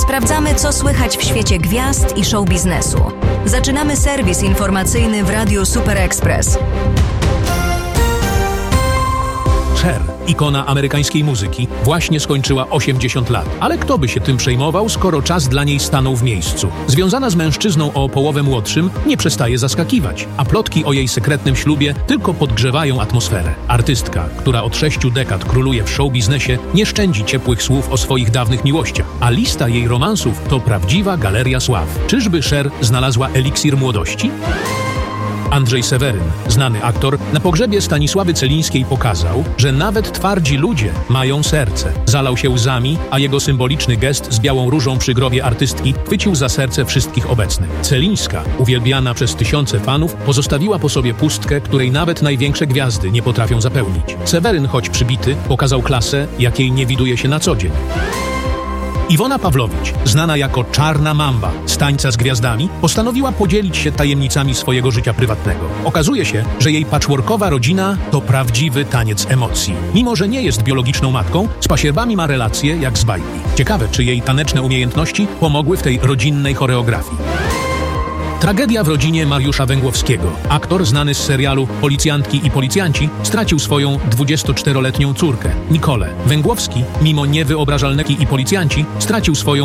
Sprawdzamy, co słychać w świecie gwiazd i show biznesu. Zaczynamy serwis informacyjny w Radiu Super Express. Cher, ikona amerykańskiej muzyki, właśnie skończyła 80 lat. Ale kto by się tym przejmował, skoro czas dla niej stanął w miejscu? Związana z mężczyzną o połowę młodszym, nie przestaje zaskakiwać, a plotki o jej sekretnym ślubie tylko podgrzewają atmosferę. Artystka, która od 6 dekad króluje w showbiznesie, nie szczędzi ciepłych słów o swoich dawnych miłościach, a lista jej romansów to prawdziwa galeria sław. Czyżby Cher znalazła eliksir młodości? Andrzej Seweryn, znany aktor, na pogrzebie Stanisławy Celińskiej pokazał, że nawet twardzi ludzie mają serce. Zalał się łzami, a jego symboliczny gest z białą różą przy grobie artystki chwycił za serce wszystkich obecnych. Celińska, uwielbiana przez tysiące fanów, pozostawiła po sobie pustkę, której nawet największe gwiazdy nie potrafią zapełnić. Seweryn, choć przybity, pokazał klasę, jakiej nie widuje się na co dzień. Iwona Pawłowicz, znana jako Czarna Mamba z Tańca z Gwiazdami, postanowiła podzielić się tajemnicami swojego życia prywatnego. Okazuje się, że jej patchworkowa rodzina to prawdziwy taniec emocji. Mimo że nie jest biologiczną matką, z pasierbami ma relacje jak z bajki. Ciekawe, czy jej taneczne umiejętności pomogły w tej rodzinnej choreografii. Tragedia w rodzinie Mariusza Węgłowskiego. Aktor znany z serialu Policjantki i Policjanci stracił swoją 24-letnią córkę, Nikolę. Węgłowski, mimo niewyobrażalności i Policjanci, stracił swoją